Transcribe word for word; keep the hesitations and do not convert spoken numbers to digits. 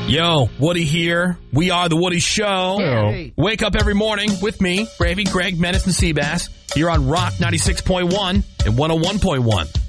Yo, Woody here. We are The Woody Show. Hey. Wake up every morning with me, Gravy, Greg, Menace, and Seabass, here on Rock ninety-six point one and one oh one point one.